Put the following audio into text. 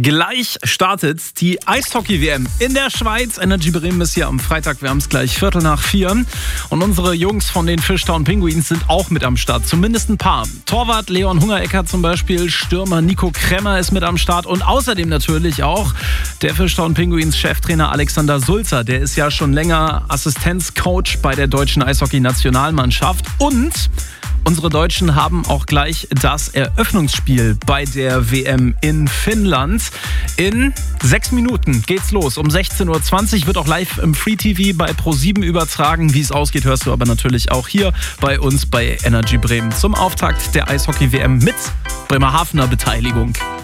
Gleich startet die Eishockey-WM in der Schweiz. Energy Bremen ist hier am Freitag. Wir haben es gleich 4:15. Und unsere Jungs von den Fishtown Pinguins sind auch mit am Start. Zumindest ein paar. Torwart Leon Hungerecker zum Beispiel, Stürmer Nico Kremmer ist mit am Start. Und außerdem natürlich auch der Fishtown Pinguins Cheftrainer Alexander Sulzer. Der ist ja schon länger Assistenzcoach bei der deutschen Eishockey-Nationalmannschaft. Und unsere Deutschen haben auch gleich das Eröffnungsspiel bei der WM in Finnland. In 6 Minuten geht's los. Um 16:20 Uhr wird auch live im Free TV bei Pro7 übertragen. Wie es ausgeht, hörst du aber natürlich auch hier bei uns bei Energy Bremen zum Auftakt der Eishockey-WM mit Bremerhavener Beteiligung.